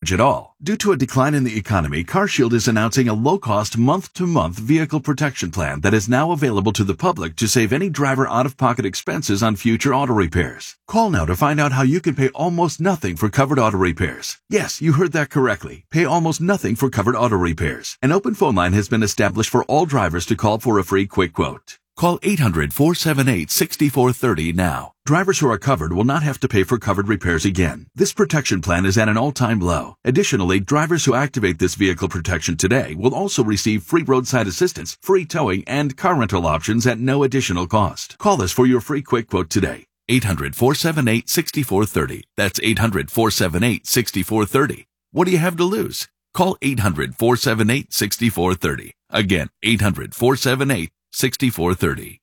coverage at all. Due to a decline in the economy, CarShield is announcing a low-cost month-to-month vehicle protection plan that is now available to the public to save any driver out-of-pocket expenses on future auto repairs. Call now to find out how you can pay almost nothing for covered auto repairs. Yes, you heard that correctly. Pay almost nothing for covered auto repairs. An open phone line has been established for all drivers to call for a free quick quote. Call 800-478-6430 now. Drivers who are covered will not have to pay for covered repairs again. This protection plan is at an all-time low. Additionally, drivers who activate this vehicle protection today will also receive free roadside assistance, free towing, and car rental options at no additional cost. Call us for your free quick quote today. 800-478-6430. That's 800-478-6430. What do you have to lose? Call 800-478-6430. Again, 800-478-6430.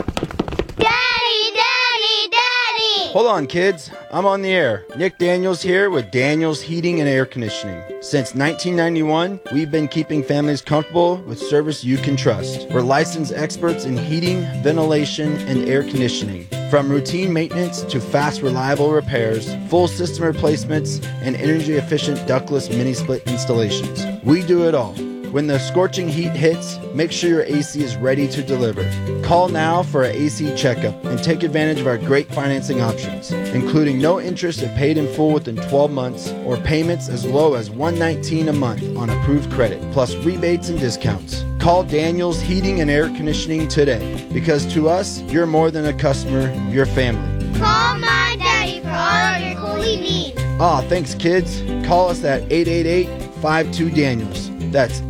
Daddy! Hold on, kids. I'm on the air. Nick Daniels here with Daniels Heating and Air Conditioning. Since 1991, we've been keeping families comfortable with service you can trust. We're licensed experts in heating, ventilation, and air conditioning. From routine maintenance to fast, reliable repairs, full system replacements, and energy-efficient ductless mini-split installations. We do it all. When the scorching heat hits, make sure your AC is ready to deliver. Call now for an AC checkup and take advantage of our great financing options, including no interest if paid in full within 12 months or payments as low as $119 a month on approved credit, plus rebates and discounts. Call Daniels Heating and Air Conditioning today, because to us, you're more than a customer, you're family. Call my daddy for all of your cooling needs. Aw, thanks, kids. Call us at 888-52-DANIELS. That's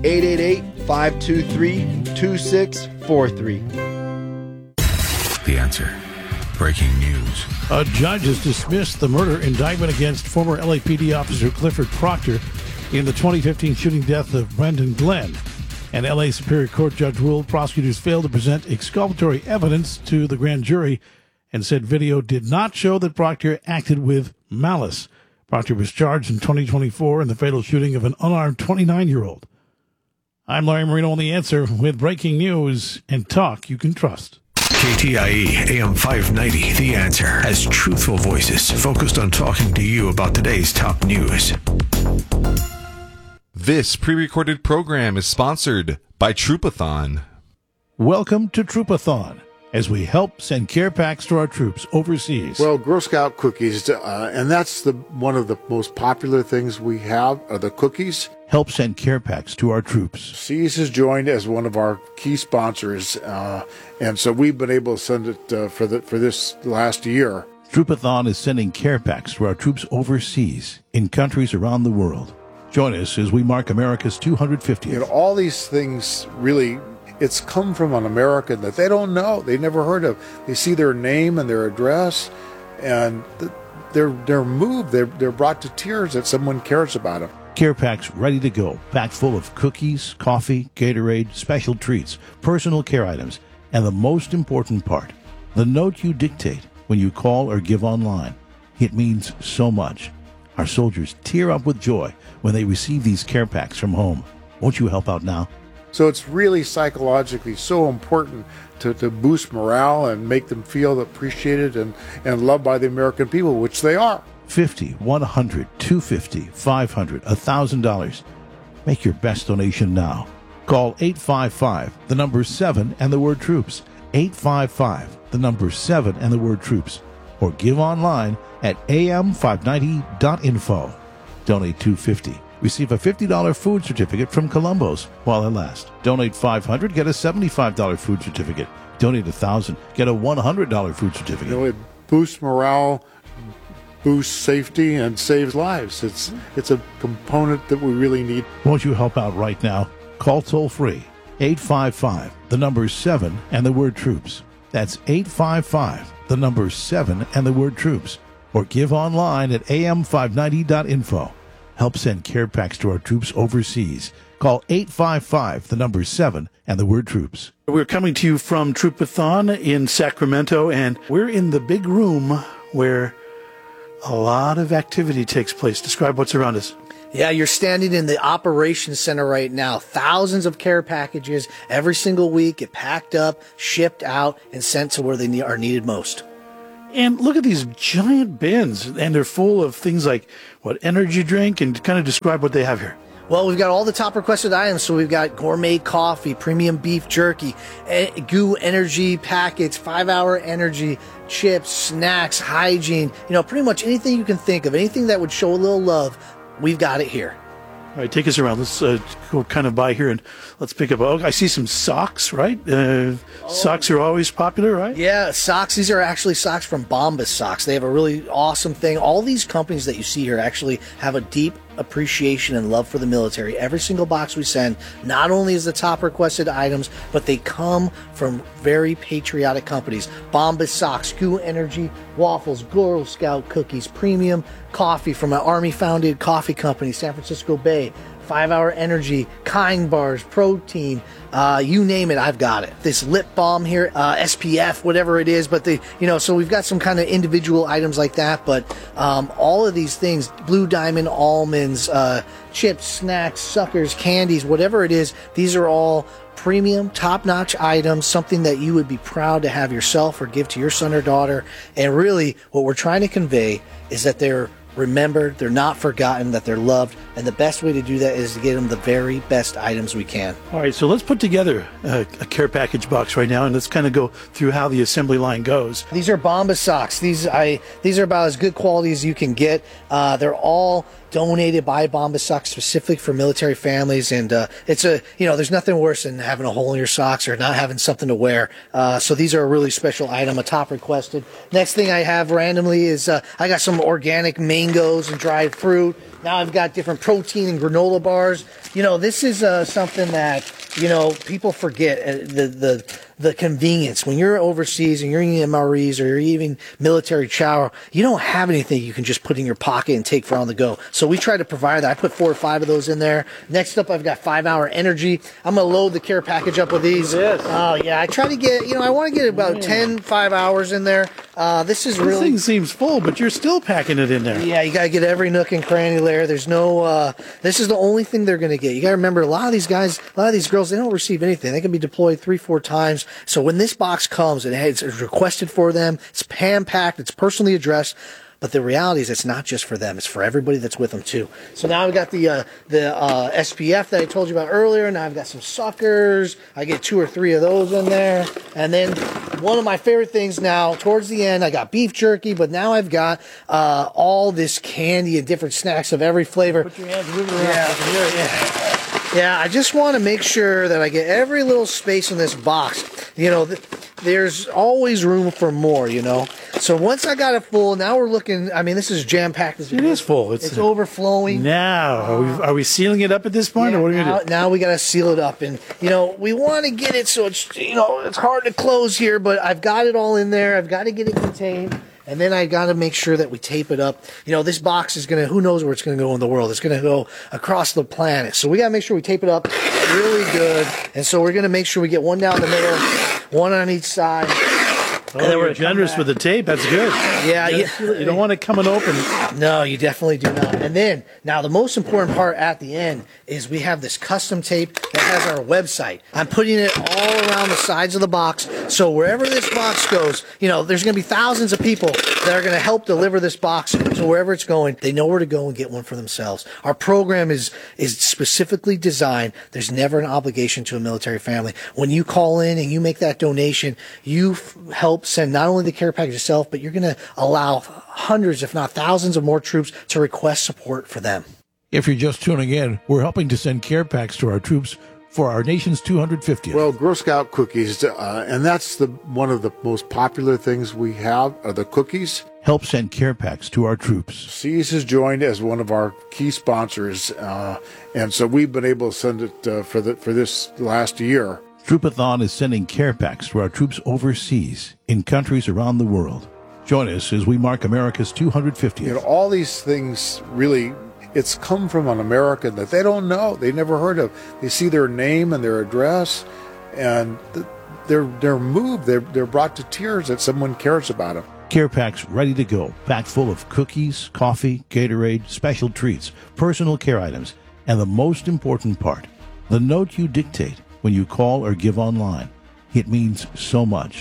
888-523-2643. The Answer. Breaking news. A judge has dismissed the murder indictment against former LAPD officer Clifford Proctor in the 2015 shooting death of Brendan Glenn. An LA Superior Court judge ruled prosecutors failed to present exculpatory evidence to the grand jury and said video did not show that Proctor acted with malice. Proctor was charged in 2024 in the fatal shooting of an unarmed 29-year-old. I'm Larry Marino on The Answer with breaking news and talk you can trust. KTIE AM 590, The Answer, has truthful voices focused on talking to you about today's top news. This pre-recorded program is sponsored by Troopathon. Welcome to Troopathon, as we help send care packs to our troops overseas. Well, Girl Scout cookies, and that's one of the most popular things we have, are the cookies. Help send care packs to our troops. Seas has joined as one of our key sponsors, and so we've been able to send it for this last year. Troopathon is sending care packs to our troops overseas in countries around the world. Join us as we mark America's 250th. You know, all these things really, it's come from an American that they don't know, they never heard of. They see their name and their address, and they're moved. They're brought to tears that someone cares about them. Care packs ready to go, packed full of cookies, coffee, Gatorade, special treats, personal care items, and the most important part, the note you dictate when you call or give online. It means so much. Our soldiers tear up with joy when they receive these care packs from home. Won't you help out now? So it's really psychologically so important to boost morale and make them feel appreciated and loved by the American people, which they are. $50, $100, $250, $500, $1,000. Make your best donation now. Call 855, the number 7 and the word troops. 855, the number 7 and the word troops. Or give online at am590.info. Donate $250. Receive a $50 food certificate from Columbo's while it lasts. Donate $500, get a $75 food certificate. Donate $1,000, get a $100 food certificate. You know, it boosts morale, boosts safety, and saves lives. It's a component that we really need. Won't you help out right now? Call toll-free, 855, the number 7 and the word troops. That's 855, the number 7 and the word troops. Or give online at am590.info. Help send care packs to our troops overseas. Call 855, the number 7 and the word troops. We're coming to you from Troopathon in Sacramento, and we're in the big room where a lot of activity takes place. Describe what's around us. Yeah, you're standing in the operations center right now. Thousands of care packages every single week get packed up, shipped out, and sent to where they are needed most. And look at these giant bins, and they're full of things like, energy drink, and kind of describe what they have here. Well, we've got all the top requested items. So we've got gourmet coffee, premium beef jerky, GU energy packets, 5-hour energy, chips, snacks, hygiene, pretty much anything you can think of, anything that would show a little love, we've got it here. All right, take us around. Let's go kind of by here and let's pick up. I see some socks, right? Socks are always popular, right? Yeah, socks. These are actually socks from Bombas Socks. They have a really awesome thing. All these companies that you see here actually have a deep appreciation and love for the military. Every single box we send not only is the top requested items, but they come from very patriotic companies. Bombas Socks, GU Energy, waffles, Girl Scout cookies, premium coffee from an Army-founded coffee company, San Francisco Bay, 5-hour energy, Kind bars, protein, you name it, I've got it. This lip balm here, SPF, whatever it is, but so we've got some kind of individual items like that, but all of these things, Blue Diamond almonds, chips, snacks, suckers, candies, whatever it is, these are all premium, top-notch items, something that you would be proud to have yourself or give to your son or daughter. And really, what we're trying to convey is that they're remembered, they're not forgotten, that they're loved, and the best way to do that is to get them the very best items we can. All right, so let's put together a care package box right now, and let's kind of go through how the assembly line goes. These are Bombas Socks. These are about as good quality as you can get. They're all donated by Bombas Socks specifically for military families, and it's there's nothing worse than having a hole in your socks or not having something to wear. So these are a really special item, a top requested. Next thing I have randomly is I got some organic mangoes and dried fruit. Now I've got different protein and granola bars. This is something that people forget, the convenience. When you're overseas and you're eating MREs or you're eating military chow, you don't have anything you can just put in your pocket and take for on the go. So we try to provide that. I put 4 or 5 of those in there. Next up, I've got 5-hour energy. I'm going to load the care package up with these. Oh, yeah. I try to get, I want to get about 10 5-hours in there. This thing seems full, but you're still packing it in there. Yeah, you got to get every nook and cranny there. There's no, this is the only thing they're going to get. You got to remember, a lot of these guys, a lot of these girls, they don't receive anything. They can be deployed 3-4 times. So when this box comes, it's requested for them. It's hand-packed. It's personally addressed. But the reality is it's not just for them. It's for everybody that's with them, too. So now I've got the SPF that I told you about earlier. Now I've got some suckers. I get 2 or 3 of those in there. And then one of my favorite things now, towards the end, I got beef jerky. But now I've got all this candy and different snacks of every flavor. Put your hands moving around. Yeah, I just want to make sure that I get every little space in this box. There's always room for more, So once I got it full, now we're looking, this is jam-packed. It is full. It's overflowing. Now, are we sealing it up at this point, or what are we going to do? Now we got to seal it up. And, we want to get it so it's, it's hard to close here, but I've got it all in there. I've got to get it contained. And then I got to make sure that we tape it up. This box is going to, who knows where it's going to go in the world. It's going to go across the planet. So we got to make sure we tape it up really good. And so we're going to make sure we get one down the middle, one on each side. And then we're generous with the tape. That's good. Yeah. You don't want it coming open. No, you definitely do not. And then, now the most important part at the end is we have this custom tape that has our website. I'm putting it all around the sides of the box. So wherever this box goes, there's going to be thousands of people that are going to help deliver this box. So wherever it's going, they know where to go and get one for themselves. Our program is specifically designed. There's never an obligation to a military family. When you call in and you make that donation, you help send not only the care package itself, but you're going to allow hundreds, if not thousands of more troops to request support for them. If you're just tuning in, we're helping to send care packs to our troops for our nation's 250th. Well, Girl Scout cookies, and that's one of the most popular things we have, are the cookies. Help send care packs to our troops. Seas has joined as one of our key sponsors, and so we've been able to send it for this last year. Troopathon is sending care packs to our troops overseas in countries around the world. Join us as we mark America's 250th. All these things really, it's come from an American that they don't know. They never heard of. They see their name and their address, and they're moved. They're brought to tears that someone cares about them. Care packs ready to go, packed full of cookies, coffee, Gatorade, special treats, personal care items, and the most important part, the note you dictate when you call or give online. It means so much.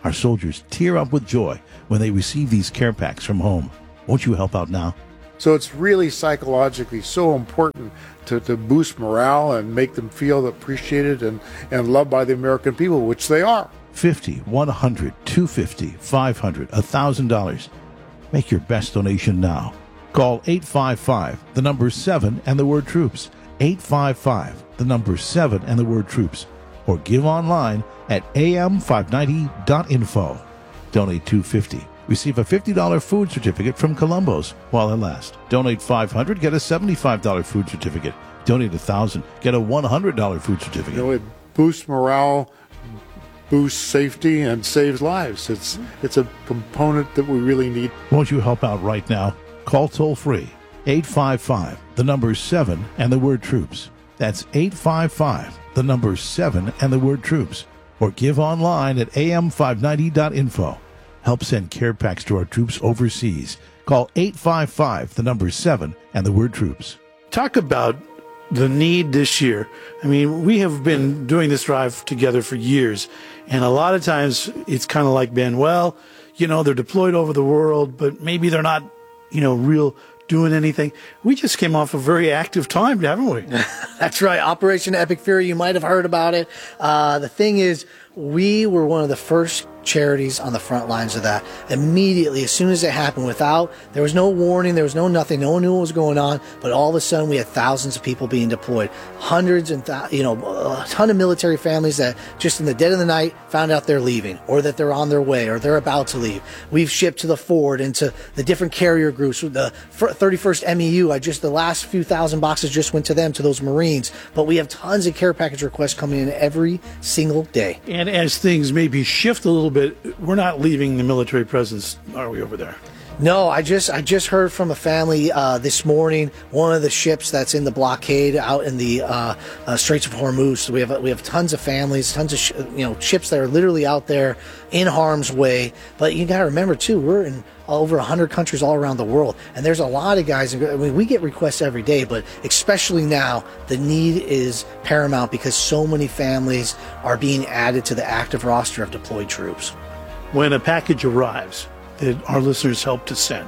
Our soldiers tear up with joy when they receive these care packs from home. Won't you help out now? So it's really psychologically so important to boost morale and make them feel appreciated and loved by the American people, which they are. $50, $100, $250, $500, $1,000. Make your best donation now. Call 855, the number 7 and the word troops. 855, the number 7 and the word troops. Or give online at am590.info. Donate $250. Receive a $50 food certificate from Columbo's while it lasts. Donate $500, get a $75 food certificate. Donate $1,000, get a $100 food certificate. You know, it boosts morale, boosts safety, and saves lives. It's a component that we really need. Won't you help out right now? Call toll free 855, the number 7 and the word troops. That's 855, the number 7 and the word troops. Or give online at am590.info. Help send care packs to our troops overseas. Call 855, the number 7 and the word troops. Talk about the need this year. I mean, we have been doing this drive together for years, and a lot of times it's kind of like, Ben, well, you know, they're deployed over the world, but maybe they're not, you know, real doing anything. We just came off a very active time, haven't we? That's right. Operation Epic Fury. You might have heard about it. The thing is, we were one of the first charities on the front lines of that. Immediately, as soon as it happened, there was no warning, there was no nothing, no one knew what was going on, but all of a sudden we had thousands of people being deployed, hundreds and a ton of military families that just in the dead of the night found out they're leaving, or that they're on their way, or they're about to leave. We've shipped to the forward into the different carrier groups. The 31st MEU, the last few thousand boxes just went to them, to those Marines, but we have tons of care package requests coming in every single day. And as things maybe shift a little bit, we're not leaving the military presence, are we, over there? No, I just heard from a family this morning. One of the ships that's in the blockade out in the Straits of Hormuz. So we have tons of families, tons of ships that are literally out there in harm's way. But you got to remember too, we're in over 100 countries all around the world, and there's a lot of guys. I mean, we get requests every day, but especially now, the need is paramount because so many families are being added to the active roster of deployed troops. When a package arrives that our listeners help to send,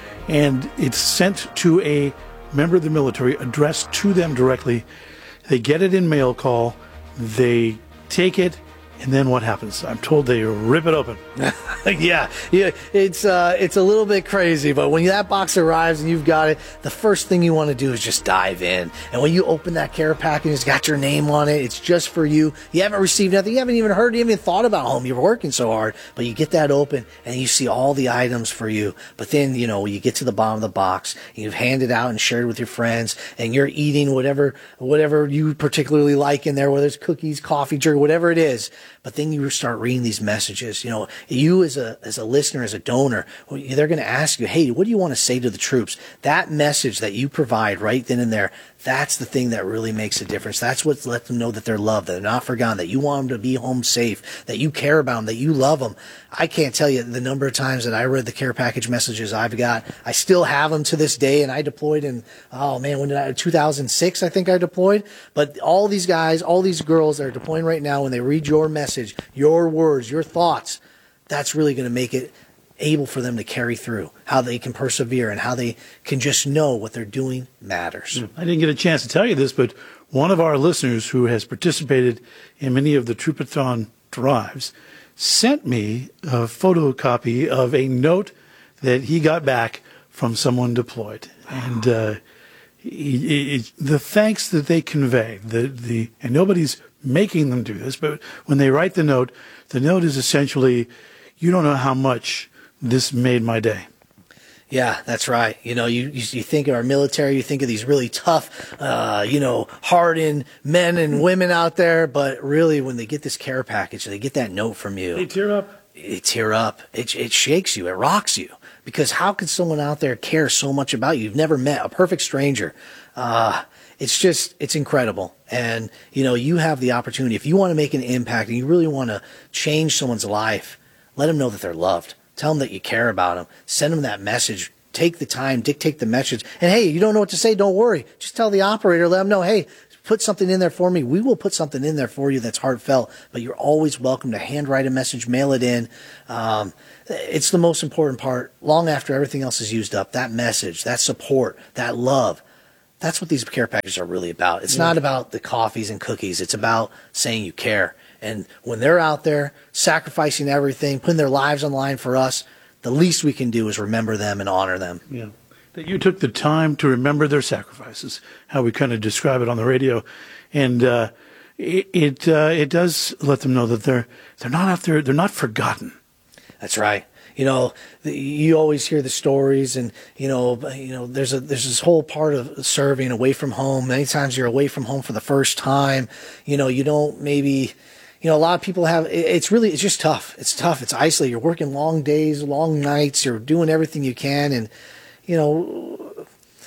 and it's sent to a member of the military, addressed to them directly, they get it in mail call, they take it, and then what happens? I'm told they rip it open. Yeah, it's a little bit crazy, but when that box arrives and you've got it, the first thing you want to do is just dive in. And when you open that care package, it's got your name on it. It's just for you. You haven't received nothing. You haven't even heard, you haven't even thought about home. You're working so hard, but you get that open and you see all the items for you. But then, you get to the bottom of the box, and you've handed out and shared with your friends, and you're eating whatever you particularly like in there, whether it's cookies, coffee, jerky, whatever it is. But then you start reading these messages. You as a listener, as a donor, they're going to ask you, hey, what do you want to say to the troops? That message that you provide right then and there, that's the thing that really makes a difference. That's what lets them know that they're loved, that they're not forgotten, that you want them to be home safe, that you care about them, that you love them. I can't tell you the number of times that I read the care package messages I've got. I still have them to this day, and I deployed in, 2006, I think I deployed. But all these guys, all these girls that are deploying right now, when they read your message, your words, your thoughts, that's really going to make it able for them to carry through, how they can persevere and how they can just know what they're doing matters. I didn't get a chance to tell you this, but one of our listeners who has participated in many of the Troopathon drives sent me a photocopy of a note that he got back from someone deployed. And the thanks that they convey, and nobody's making them do this, but when they write the note is essentially, you don't know how much this made my day. Yeah, that's right. You think of our military, you think of these really tough, hardened men and women out there, but really when they get this care package, they get that note from you. They tear up. It shakes you. It rocks you. Because how could someone out there care so much about you? You've never met a perfect stranger. It's incredible. And, you have the opportunity. If you want to make an impact and you really want to change someone's life, let them know that they're loved. Tell them that you care about them. Send them that message. Take the time, dictate the message. And hey, you don't know what to say, don't worry. Just tell the operator, let them know, hey, put something in there for me, we will put something in there for you that's heartfelt, but you're always welcome to handwrite a message, mail it in. It's the most important part. Long after everything else is used up, that message, that support, that love, that's what these care packages are really about. It's not about the coffees and cookies. It's about saying you care. And when they're out there sacrificing everything, putting their lives on the line for us, the least we can do is remember them and honor them. Yeah. That you took the time to remember their sacrifices, how we kind of describe it on the radio. And it does let them know that they're not out there, they're not forgotten. That's right. You know, you always hear the stories, and you know, there's this whole part of serving away from home. Many times you're away from home for the first time. You know, you don't maybe, you know, a lot of people have. It's just tough. It's tough. It's isolated. You're working long days, long nights. You're doing everything you can, and you know,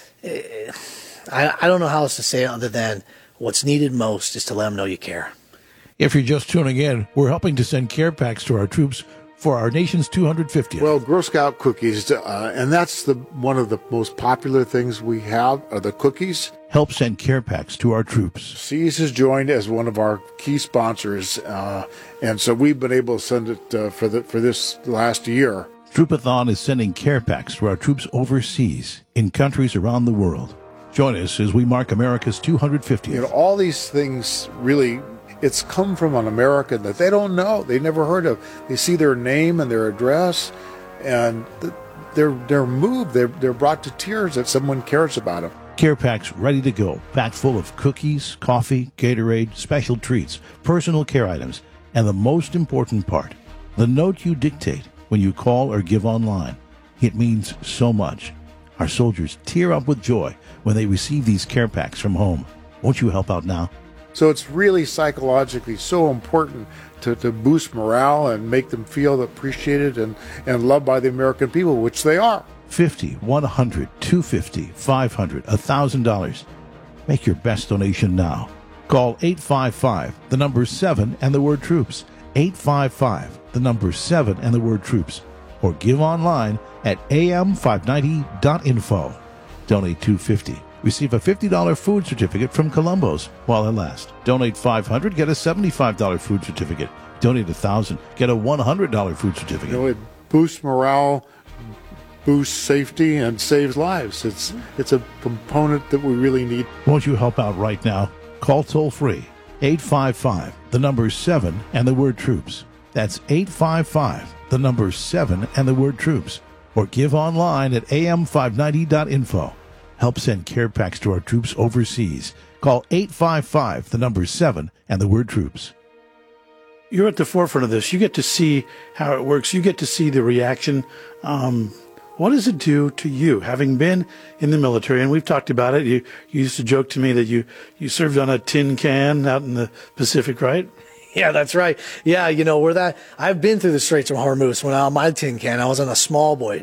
I don't know how else to say it other than what's needed most is to let them know you care. If you're just tuning in, we're helping to send care packs to our troops for our nation's 250th. Well, Girl Scout cookies, and that's one of the most popular things we have are the cookies. Help send care packs to our troops. Seas has joined as one of our key sponsors, and so we've been able to send it for this last year. Troopathon is sending care packs to our troops overseas in countries around the world. Join us as we mark America's 250th. You know, all these things really, it's come from an American that they don't know, they never heard of. They see their name and their address, and they're moved. They're brought to tears that someone cares about them. Care packs ready to go, packed full of cookies, coffee, Gatorade, special treats, personal care items, and the most important part, the note you dictate when you call or give online. It means so much. Our soldiers tear up with joy when they receive these care packs from home. Won't you help out now? So it's really psychologically so important to boost morale and make them feel appreciated and loved by the American people, which they are. $50, $100, $250, $500, $1,000. Make your best donation now. Call 855, the number 7 and the word troops. 855, the number 7 and the word troops. Or give online at am590.info. Donate $250. Receive a $50 food certificate from Columbo's while it lasts. Donate $500, get a $75 food certificate. Donate $1,000, get a $100 food certificate. You know, it boosts morale, boosts safety, and saves lives. It's a component that we really need. Won't you help out right now? Call toll free 855, the number 7 and the word troops. That's 855, the number 7 and the word troops. Or give online at am590.info. Help send care packs to our troops overseas. Call 855, the number 7 and the word troops. You're at the forefront of this. You get to see how it works. You get to see the reaction. What does it do to you, having been in the military? And we've talked about it. You used to joke to me that you served on a tin can out in the Pacific, right? Yeah, that's right. Yeah, you know, I've been through the Straits of Hormuz. When I was on my tin can, I was on a small boy,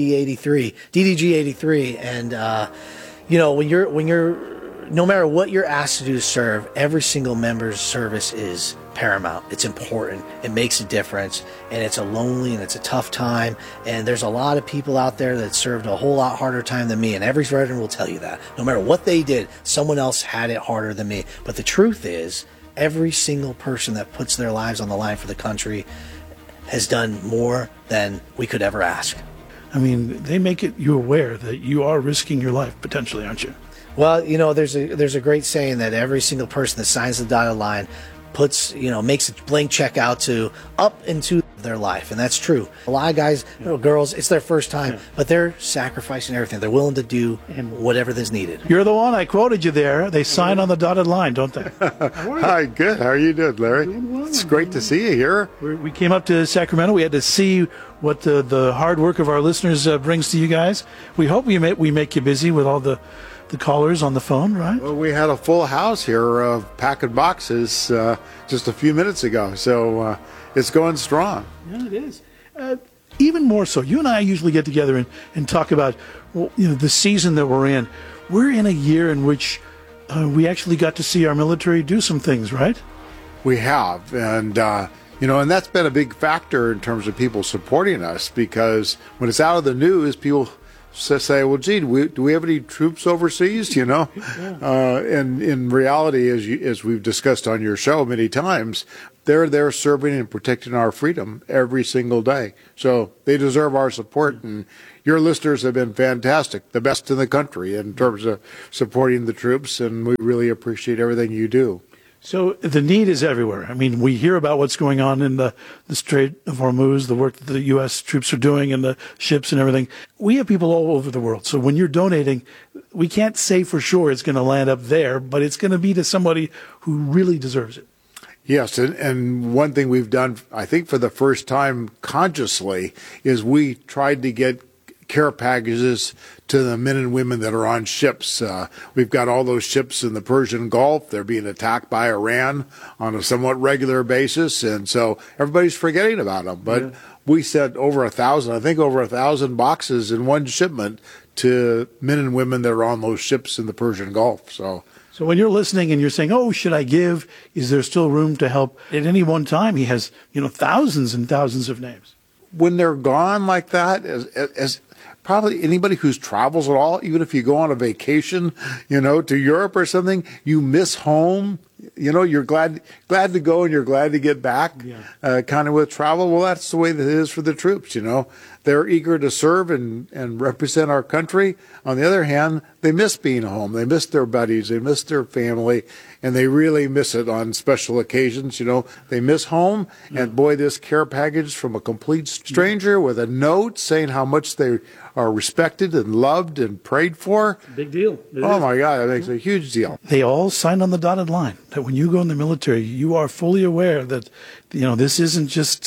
DDG-83. And, you know, when you're, no matter what you're asked to do to serve, every single member's service is paramount. It's important. It makes a difference. And it's a lonely and it's a tough time. And there's a lot of people out there that served a whole lot harder time than me. And every veteran will tell you that. No matter what they did, someone else had it harder than me. But the truth is, every single person that puts their lives on the line for the country has done more than we could ever ask. I mean, they make you aware that you are risking your life potentially, aren't you? Well, you know, there's a great saying that every single person that signs the dotted line makes a blank check out to up into their life. And that's true. A lot of guys, girls, it's their first time, but they're sacrificing everything. They're willing to do whatever is needed. You're the one. I quoted you there. They sign on the dotted line, don't they? Hi, good. How are you doing, Larry? It's great to see you here. We came up to Sacramento. We had to see what the hard work of our listeners brings to you guys. We hope we make you busy with all the callers on the phone, right? Well, we had a full house here of packing boxes just a few minutes ago, so it's going strong. Yeah, it is. Even more so, you and I usually get together and talk about the season that we're in. We're in a year in which we actually got to see our military do some things, right? We have, and and that's been a big factor in terms of people supporting us, because when it's out of the news, people say, well, gee, do we have any troops overseas? And in reality, as we've discussed on your show many times, they're there serving and protecting our freedom every single day. So they deserve our support, and your listeners have been fantastic, the best in the country in terms of supporting the troops, and we really appreciate everything you do. So the need is everywhere. I mean, we hear about what's going on in the Strait of Hormuz, the work that the U.S. troops are doing and the ships and everything. We have people all over the world. So when you're donating, we can't say for sure it's going to land up there, but it's going to be to somebody who really deserves it. Yes, and one thing we've done, I think for the first time consciously, is we tried to get care packages to the men and women that are on ships. We've got all those ships in the Persian Gulf. They're being attacked by Iran on a somewhat regular basis, and so everybody's forgetting about them. But we sent over 1,000 boxes in one shipment to men and women that are on those ships in the Persian Gulf. So when you're listening and you're saying, oh, should I give? Is there still room to help? At any one time, he has, thousands and thousands of names. When they're gone like that, as probably anybody who travels at all, even if you go on a vacation, to Europe or something, you miss home. You're glad to go and you're glad to get back, kind of with travel. Well, that's the way that it is for the troops, They're eager to serve and represent our country. On the other hand, they miss being home. They miss their buddies. They miss their family. And they really miss it on special occasions. They miss home. And boy, this care package from a complete stranger with a note saying how much they are respected and loved and prayed for. Big deal. Oh, my God, that makes a huge deal. They all signed on the dotted line that when you go in the military, you are fully aware that, this isn't just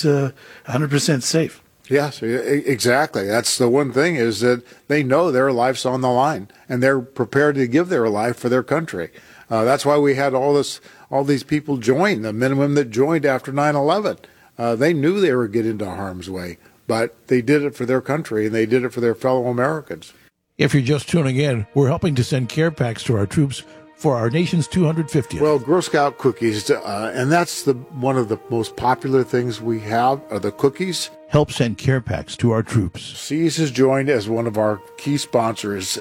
100% safe. Yes, exactly. That's the one thing, is that they know their life's on the line, and they're prepared to give their life for their country. That's why we had all these people join, the men and women that joined after 9/11. They knew they were getting into harm's way, but they did it for their country, and they did it for their fellow Americans. If you're just tuning in, we're helping to send care packs to our troops for our nation's 250th. Well, Girl Scout cookies, and that's one of the most popular things we have, are the cookies. Help send care packs to our troops. Seas has joined as one of our key sponsors,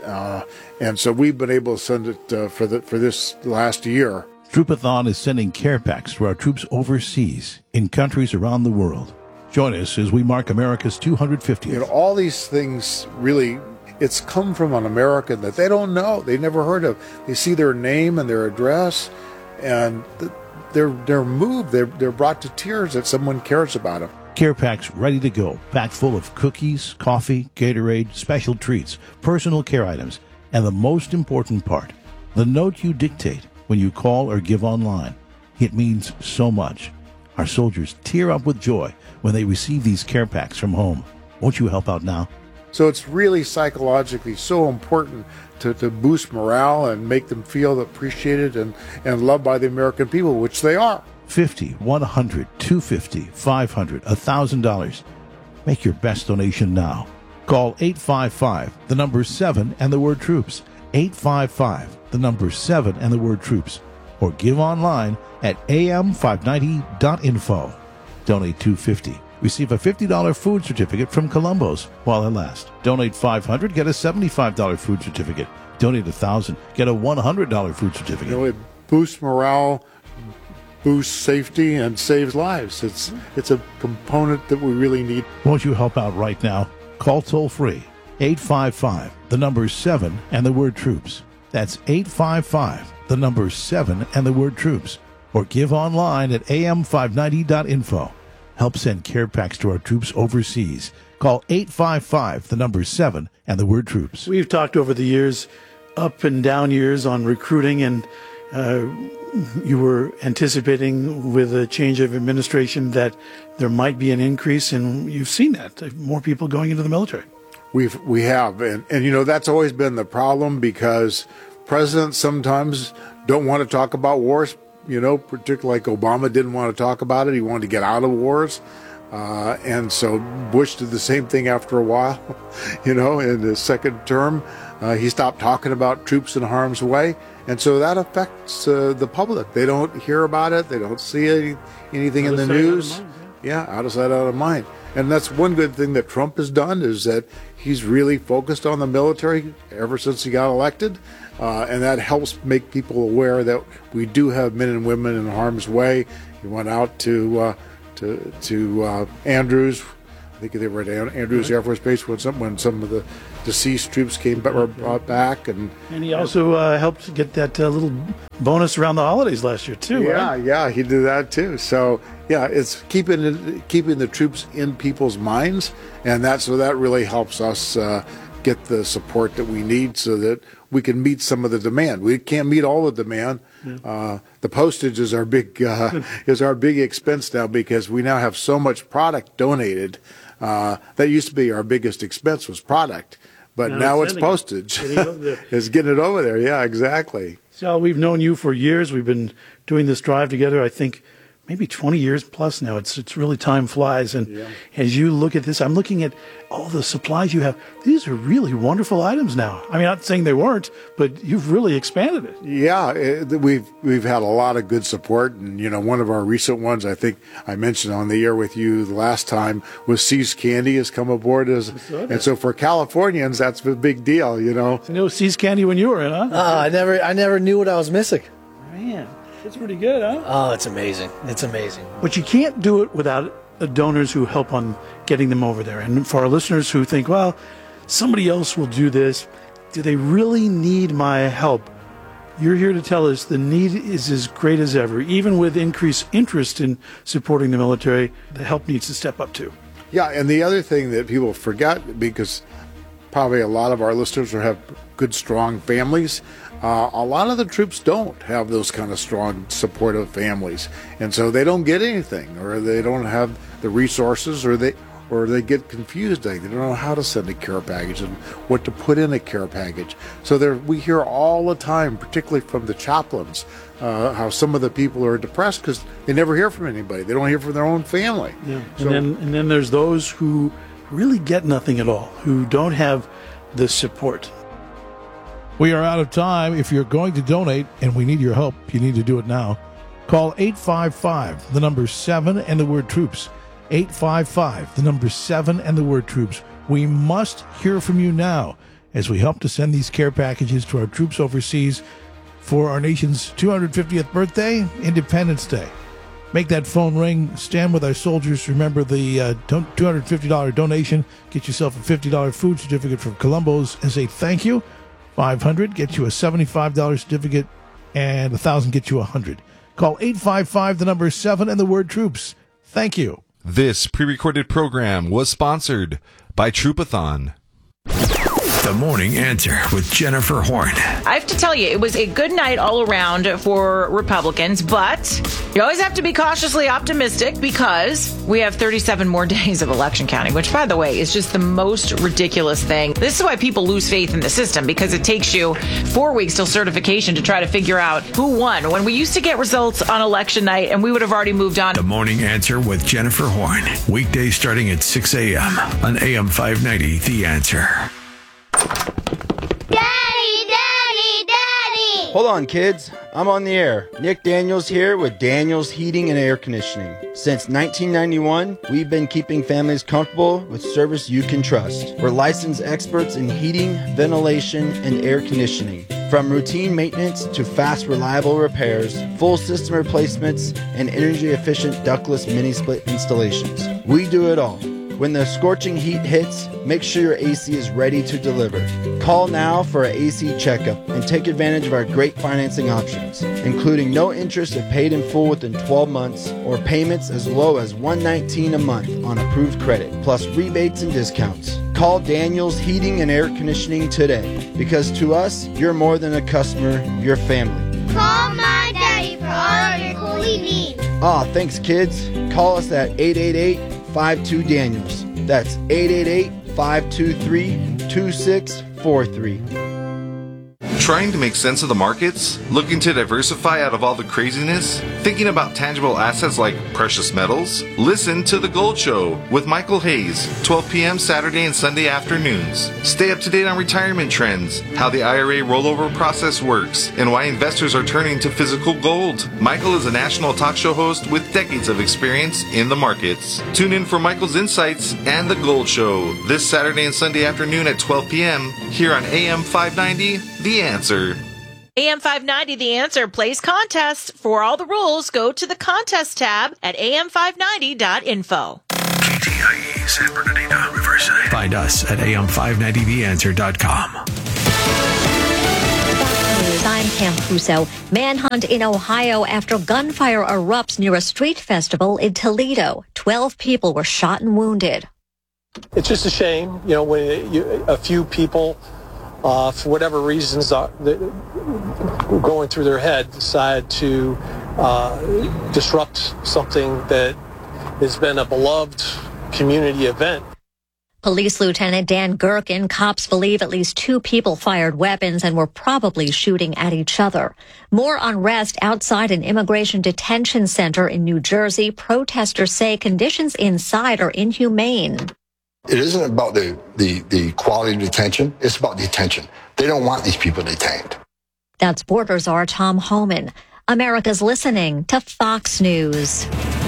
and so we've been able to send it for this last year. Troopathon is sending care packs to our troops overseas in countries around the world. Join us as we mark America's 250th. All these things really, it's come from an American that they don't know, they never heard of. They see their name and their address, and they're moved. They're brought to tears that someone cares about them. Care packs ready to go, packed full of cookies, coffee, Gatorade, special treats, personal care items, and the most important part, the note you dictate when you call or give online. It means so much. Our soldiers tear up with joy when they receive these care packs from home. Won't you help out now? So it's really psychologically so important to boost morale and make them feel appreciated and loved by the American people, which they are. $50, $100, $250, $500, $1,000. Make your best donation now. Call 855, the number 7 and the word troops. 855, the number 7 and the word troops. Or give online at am590.info. Donate $250. Receive a $50 food certificate from Columbo's while it lasts. Donate $500, get a $75 food certificate. Donate $1,000, get a $100 food certificate. It boosts morale, boosts safety, and saves lives. It's a component that we really need. Won't you help out right now? Call toll free 855, the number 7 and the word troops. That's 855, the number 7 and the word troops. Or give online at am590.info. Help send care packs to our troops overseas. Call 855, the number 7 and the word troops. We've talked over the years, up and down years, on recruiting, and you were anticipating with a change of administration that there might be an increase, and you've seen that, more people going into the military. We have, and that's always been the problem, because presidents sometimes don't want to talk about wars, particularly like Obama didn't want to talk about it. He wanted to get out of wars. And so Bush did the same thing after a while, in his second term. He stopped talking about troops in harm's way. And so that affects the public. They don't hear about it. They don't see anything in the news. Yeah, out of sight, out of mind. And that's one good thing that Trump has done, is that he's really focused on the military ever since he got elected. And that helps make people aware that we do have men and women in harm's way. He went out to Andrews. I think they were at Andrews Air Force Base when some of the deceased troops were brought back, and he also helped get that little bonus around the holidays last year too. Yeah, right? Yeah, he did that too. So yeah, it's keeping the troops in people's minds, and that really helps us get the support that we need so that we can meet some of the demand. We can't meet all the demand. Yeah. The postage is our big expense now, because we now have so much product donated. That used to be our biggest expense, was product, but now it's postage. It's getting it over there. Yeah, exactly. So we've known you for years. We've been doing this drive together, I think, maybe 20 years plus now. It's really, time flies. And as you look at this, I'm looking at all the supplies you have. These are really wonderful items now. I mean, not saying they weren't, but you've really expanded it. Yeah, we've had a lot of good support. And, one of our recent ones, I think I mentioned on the air with you the last time, was See's Candy has come aboard. And so for Californians, that's a big deal, No See's Candy when you were in, huh? I never knew what I was missing. Man. It's pretty good, huh? Oh, it's amazing. It's amazing. But you can't do it without donors who help on getting them over there. And for our listeners who think, well, somebody else will do this, do they really need my help? You're here to tell us the need is as great as ever. Even with increased interest in supporting the military, the help needs to step up too. Yeah, and the other thing that people forget, because probably a lot of our listeners have good, strong families, a lot of the troops don't have those kind of strong, supportive families, and so they don't get anything, or they don't have the resources, or they get confused. They don't know how to send a care package and what to put in a care package. So we hear all the time, particularly from the chaplains, how some of the people are depressed because they never hear from anybody. They don't hear from their own family. Yeah. So, and then there's those who really get nothing at all, who don't have the support. We are out of time. If you're going to donate, and we need your help, you need to do it now. Call 855, the number 7 and the word troops. 855, the number 7 and the word troops. We must hear from you now as we help to send these care packages to our troops overseas for our nation's 250th birthday, Independence Day. Make that phone ring. Stand with our soldiers. Remember the $250 donation. Get yourself a $50 food certificate from Columbo's and say thank you. 500 gets you a $75 certificate, and 1,000 gets you 100. Call 855, the number 7 and the word troops. Thank you. This pre-recorded program was sponsored by Troopathon. The Morning Answer with Jennifer Horn. I have to tell you, it was a good night all around for Republicans, but you always have to be cautiously optimistic because we have 37 more days of election counting, which, by the way, is just the most ridiculous thing. This is why people lose faith in the system, because it takes you 4 weeks till certification to try to figure out who won, when we used to get results on election night and we would have already moved on. The Morning Answer with Jennifer Horn. Weekdays starting at 6 a.m. on AM 590, The Answer. Hold on, kids. I'm on the air. Nick Daniels here with Daniels Heating and Air Conditioning. Since 1991, we've been keeping families comfortable with service you can trust. We're licensed experts in heating, ventilation, and air conditioning. From routine maintenance to fast, reliable repairs, full system replacements, and energy-efficient ductless mini-split installations. We do it all. When the scorching heat hits, make sure your AC is ready to deliver. Call now for an AC checkup and take advantage of our great financing options, including no interest if paid in full within 12 months or payments as low as $119 a month on approved credit, plus rebates and discounts. Call Daniels Heating and Air Conditioning today, because to us, you're more than a customer, you're family. Call my daddy for all of your coolie needs. Thanks, kids. Call us at 888-52-DANIELS. That's 888-523-2643. Trying to make sense of the markets? Looking to diversify out of all the craziness? Thinking about tangible assets like precious metals? Listen to The Gold Show with Michael Hayes, 12 p.m. Saturday and Sunday afternoons. Stay up to date on retirement trends, how the IRA rollover process works, and why investors are turning to physical gold. Michael is a national talk show host with decades of experience in the markets. Tune in for Michael's insights and The Gold Show this Saturday and Sunday afternoon at 12 p.m. here on AM 590, The Answer. AM 590, The Answer plays contests. For all the rules, go to the contest tab at am590.info. KTIE San Bernardino, Riverside. Find us at am590theanswer.com. I'm Pam Crusoe. Manhunt in Ohio after gunfire erupts near a street festival in Toledo. 12 people were shot and wounded. It's just a shame, when a few people, for whatever reasons going through their head, decide to disrupt something that has been a beloved community event. Police Lieutenant Dan Gherkin, cops believe at least 2 people fired weapons and were probably shooting at each other. More unrest outside an immigration detention center in New Jersey. Protesters say conditions inside are inhumane. It isn't about the quality of detention. It's about detention. They don't want these people detained. That's Borders Czar Tom Homan. America's listening to Fox News.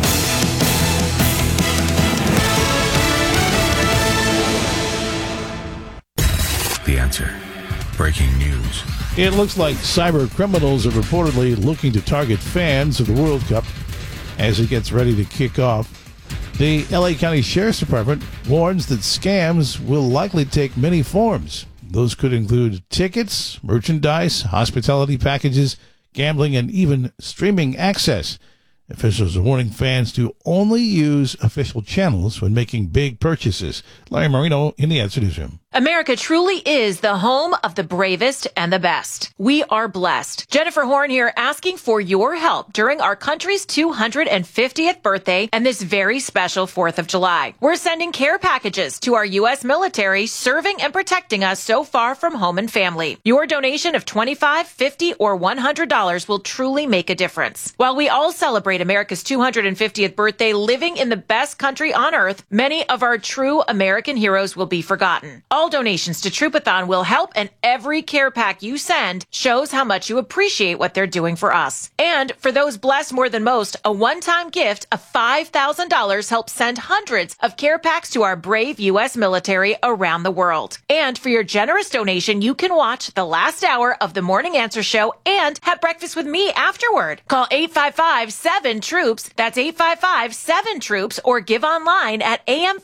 The Answer. Breaking news. It looks like cyber criminals are reportedly looking to target fans of the World Cup as it gets ready to kick off. The LA County Sheriff's Department warns that scams will likely take many forms. Those could include tickets, merchandise, hospitality packages, gambling, and even streaming access. Officials are warning fans to only use official channels when making big purchases. Larry Marino in the Answer Newsroom. America truly is the home of the bravest and the best. We are blessed. Jennifer Horn here asking for your help during our country's 250th birthday and this very special 4th of July. We're sending care packages to our U.S. military serving and protecting us so far from home and family. Your donation of $25, $50, or $100 will truly make a difference. While we all celebrate America's 250th birthday living in the best country on earth, many of our true American heroes will be forgotten. All donations to Troopathon will help, and every care pack you send shows how much you appreciate what they're doing for us. And for those blessed more than most, a one-time gift of $5,000 helps send hundreds of care packs to our brave U.S. military around the world. And for your generous donation, you can watch the last hour of the Morning Answer Show and have breakfast with me afterward. Call 855-7-TROOPS. That's 855-7-TROOPS, or give online at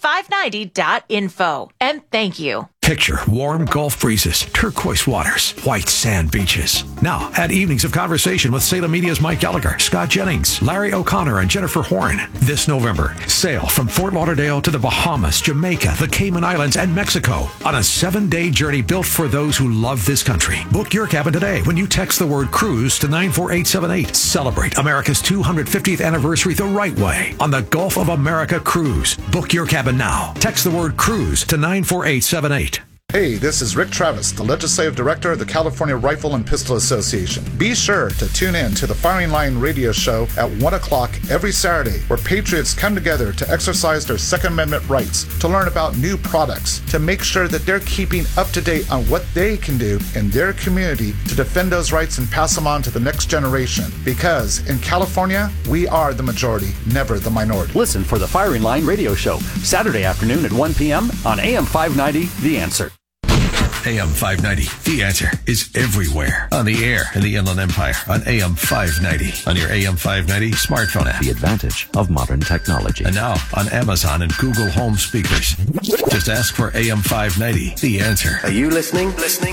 am590.info. And thank you. Picture warm Gulf breezes, turquoise waters, white sand beaches. Now, add evenings of conversation with Salem Media's Mike Gallagher, Scott Jennings, Larry O'Connor, and Jennifer Horn. This November, sail from Fort Lauderdale to the Bahamas, Jamaica, the Cayman Islands, and Mexico on a 7-day journey built for those who love this country. Book your cabin today when you text the word cruise to 94878. Celebrate America's 250th anniversary the right way on the Gulf of America Cruise. Book your cabin now. Text the word cruise to 94878. Hey, this is Rick Travis, the Legislative Director of the California Rifle and Pistol Association. Be sure to tune in to the Firing Line radio show at 1 o'clock every Saturday, where patriots come together to exercise their Second Amendment rights, to learn about new products, to make sure that they're keeping up to date on what they can do in their community to defend those rights and pass them on to the next generation. Because in California, we are the majority, never the minority. Listen for the Firing Line radio show, Saturday afternoon at 1 p.m. on AM 590, The Answer. AM 590, The Answer, is everywhere. On the air in the Inland Empire, on AM 590, on your AM 590 smartphone app. The advantage of modern technology. And now on Amazon and Google Home speakers. Just ask for AM 590, The Answer. Are you listening?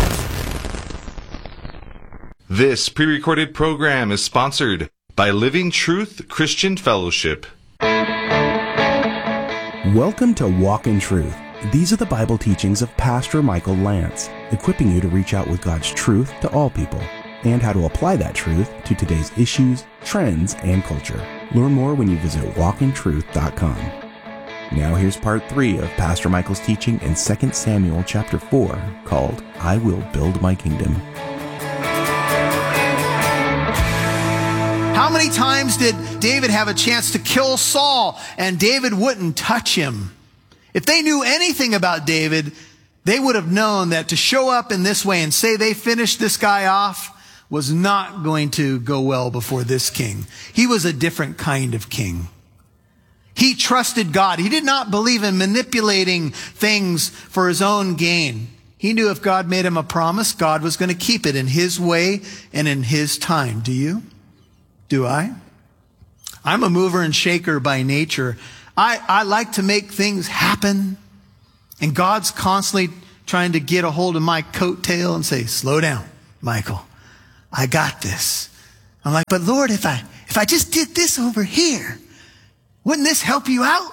This pre-recorded program is sponsored by Living Truth Christian Fellowship. Welcome to Walk in Truth. These are the Bible teachings of Pastor Michael Lance, equipping you to reach out with God's truth to all people and how to apply that truth to today's issues, trends, and culture. Learn more when you visit walkintruth.com. Now here's part 3 of Pastor Michael's teaching in 2 Samuel chapter 4 called I Will Build My Kingdom. How many times did David have a chance to kill Saul and David wouldn't touch him? If they knew anything about David, they would have known that to show up in this way and say they finished this guy off was not going to go well before this king. He was a different kind of king. He trusted God. He did not believe in manipulating things for his own gain. He knew if God made him a promise, God was going to keep it in his way and in his time. Do you? Do I? I'm a mover and shaker by nature. I like to make things happen. And God's constantly trying to get a hold of my coattail and say, slow down, Michael. I got this. I'm like, but Lord, if I just did this over here, wouldn't this help you out?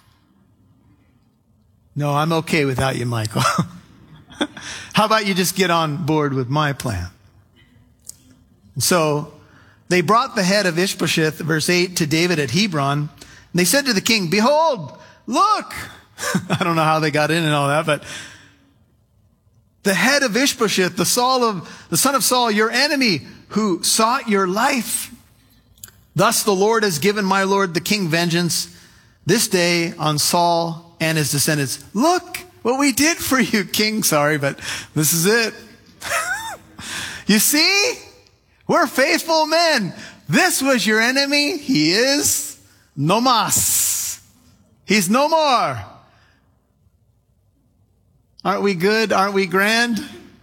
No, I'm okay without you, Michael. How about you just get on board with my plan? And so they brought the head of Ishbosheth, verse 8, to David at Hebron. And they said to the king, behold, look. I don't know how they got in and all that, but the head of Ishbosheth, the son of Saul, your enemy, who sought your life. Thus the Lord has given my lord the king vengeance this day on Saul and his descendants. Look what we did for you, king. Sorry, but this is it. You see, we're faithful men. This was your enemy. He is no mas. He's no more. Aren't we good? Aren't we grand?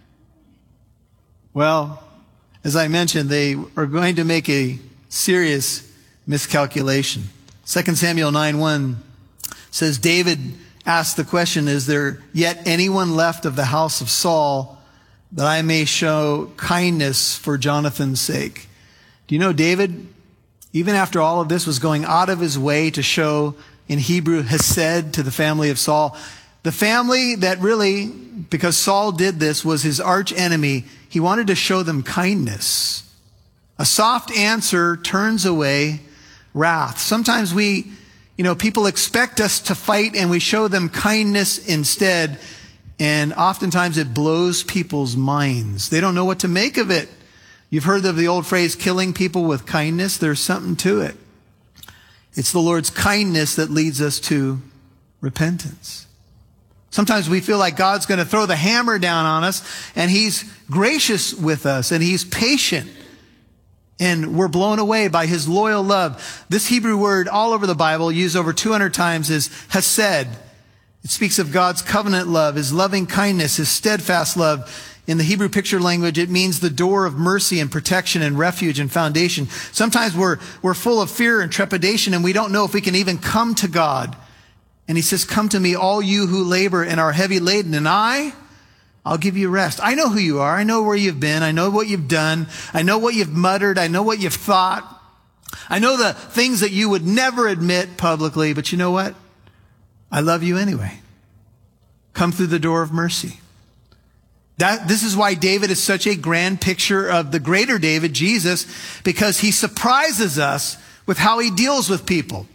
Well, as I mentioned, they are going to make a serious miscalculation. 2 Samuel 9:1 says, David asked the question, is there yet anyone left of the house of Saul that I may show kindness for Jonathan's sake? Do you know David, even after all of this, was going out of his way to show, in Hebrew, hesed to the family of Saul? The family that really, because Saul did this, was his arch enemy. He wanted to show them kindness. A soft answer turns away wrath. Sometimes people expect us to fight and we show them kindness instead. And oftentimes it blows people's minds. They don't know what to make of it. You've heard of the old phrase, killing people with kindness. There's something to it. It's the Lord's kindness that leads us to repentance. Sometimes we feel like God's going to throw the hammer down on us, and he's gracious with us, and he's patient. And we're blown away by his loyal love. This Hebrew word all over the Bible, used over 200 times, is hesed. It speaks of God's covenant love, his loving kindness, his steadfast love. In the Hebrew picture language, it means the door of mercy and protection and refuge and foundation. Sometimes we're full of fear and trepidation, and we don't know if we can even come to God. And he says, come to me, all you who labor and are heavy laden, and I'll give you rest. I know who you are. I know where you've been. I know what you've done. I know what you've muttered. I know what you've thought. I know the things that you would never admit publicly, but you know what? I love you anyway. Come through the door of mercy. This is why David is such a grand picture of the greater David, Jesus, because he surprises us with how he deals with people.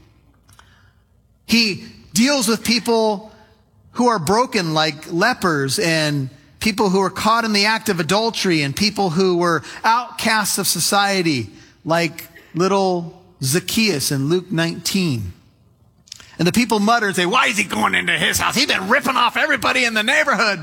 He deals with people who are broken like lepers, and people who are caught in the act of adultery, and people who were outcasts of society like little Zacchaeus in Luke 19. And the people mutter and say, why is he going into his house? He's been ripping off everybody in the neighborhood.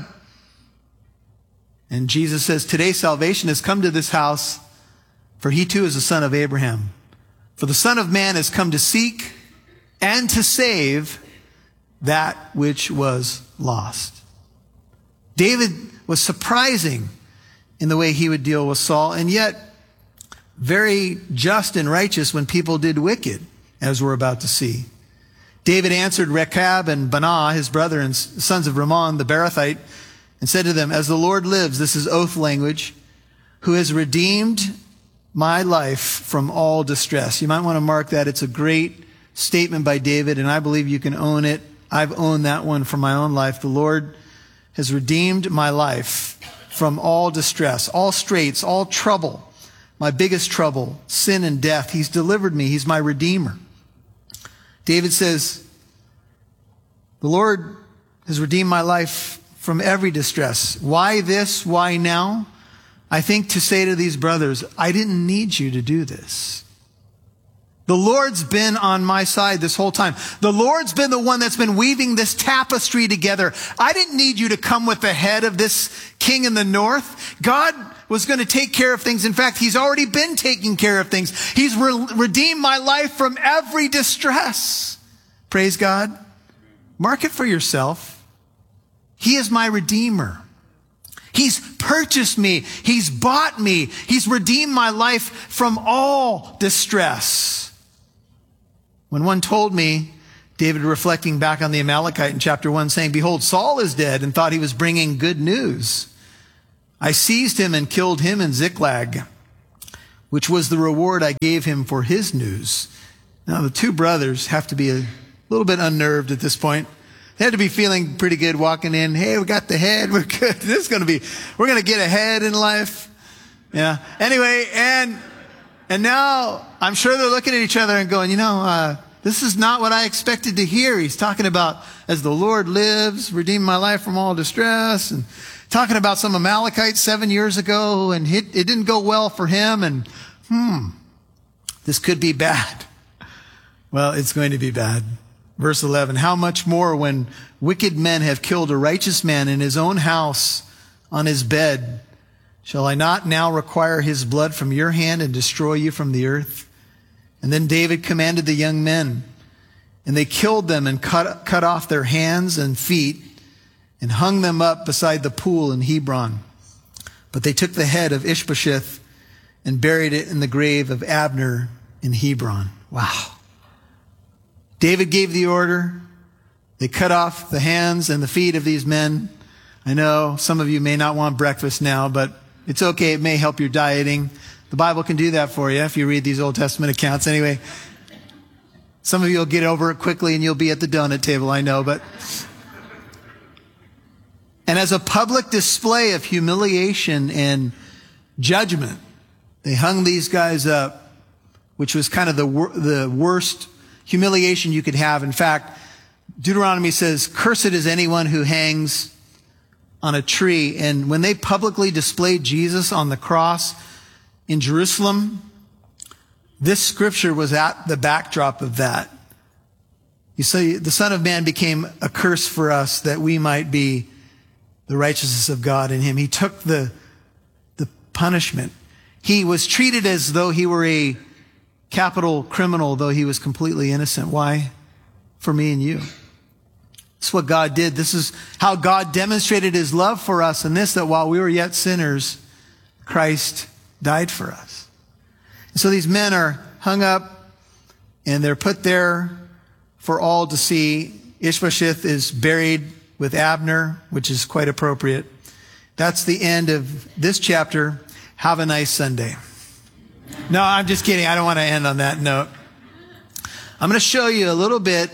And Jesus says, today salvation has come to this house, for he too is a son of Abraham. For the Son of Man has come to seek and to save that which was lost. David was surprising in the way he would deal with Saul, and yet very just and righteous when people did wicked, as we're about to see. David answered Rechab and Baanah, his brother and sons of Rimmon the Beerothite, and said to them, as the Lord lives, this is oath language, who has redeemed my life from all distress. You might want to mark that. It's a great statement by David, and I believe you can own it. I've owned that one for my own life. The Lord has redeemed my life from all distress, all straits, all trouble, my biggest trouble, sin and death. He's delivered me. He's my redeemer. David says, the Lord has redeemed my life from every distress. Why this? Why now? I think to say to these brothers, I didn't need you to do this. The Lord's been on my side this whole time. The Lord's been the one that's been weaving this tapestry together. I didn't need you to come with the head of this king in the north. God was going to take care of things. In fact, he's already been taking care of things. He's redeemed my life from every distress. Praise God. Mark it for yourself. He is my redeemer. He's purchased me. He's bought me. He's redeemed my life from all distress. When one told me, David reflecting back on the Amalekite in chapter 1, saying, behold, Saul is dead, and thought he was bringing good news. I seized him and killed him in Ziklag, which was the reward I gave him for his news. Now, the two brothers have to be a little bit unnerved at this point. They had to be feeling pretty good walking in. Hey, we got the head. We're good. We're going to get ahead in life. Yeah. Anyway, and now I'm sure they're looking at each other and going, this is not what I expected to hear. He's talking about, as the Lord lives, redeem my life from all distress, and talking about some Amalekites 7 years ago, and it didn't go well for him, and this could be bad. Well, it's going to be bad. Verse 11, how much more when wicked men have killed a righteous man in his own house on his bed? Shall I not now require his blood from your hand and destroy you from the earth? And then David commanded the young men, and they killed them and cut off their hands and feet and hung them up beside the pool in Hebron. But they took the head of Ishbosheth and buried it in the grave of Abner in Hebron. Wow. David gave the order. They cut off the hands and the feet of these men. I know some of you may not want breakfast now, but it's okay. It may help your dieting. The Bible can do that for you if you read these Old Testament accounts. Anyway, some of you will get over it quickly and you'll be at the donut table, I know. And as a public display of humiliation and judgment, they hung these guys up, which was kind of the worst humiliation you could have. In fact, Deuteronomy says, cursed is anyone who hangs on a tree. And when they publicly displayed Jesus on the cross in Jerusalem, this scripture was at the backdrop of that. You see, the Son of Man became a curse for us that we might be the righteousness of God in him. He took the punishment. He was treated as though he were a capital criminal, though he was completely innocent. Why? For me and you. This is what God did. This is how God demonstrated his love for us in this, that while we were yet sinners, Christ died for us. And so these men are hung up and they're put there for all to see. Ishbosheth is buried with Abner, which is quite appropriate. That's the end of this chapter. Have a nice Sunday. No, I'm just kidding. I don't want to end on that note. I'm going to show you a little bit